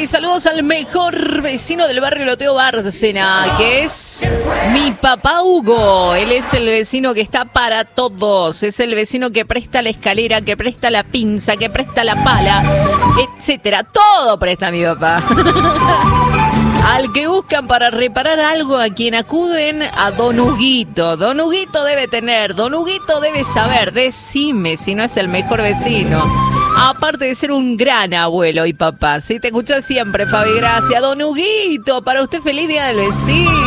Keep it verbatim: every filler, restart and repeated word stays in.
mis saludos al mejor vecino del barrio Loteo Bárcena, que es mi papá Hugo. Él es el vecino que está para todos. Es el vecino que presta la escalera, que presta la pinza, que presta la pala, etcétera. Todo presta mi papá. Al que buscan para reparar algo, a quien acuden, a Don Huguito. Don Huguito debe tener, Don Huguito debe saber. Decime si no es el mejor vecino. Aparte de ser un gran abuelo y papá. Sí, te escucho siempre, Fabi. Gracias. Don Huguito, para usted feliz día del vecino.